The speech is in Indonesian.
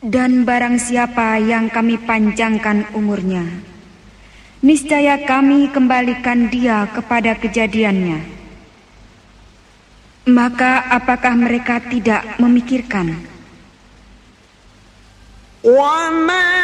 Dan barang siapa yang kami panjangkan umurnya, niscaya kami kembalikan dia kepada kejadiannya. Maka apakah mereka tidak memikirkan? وَمَا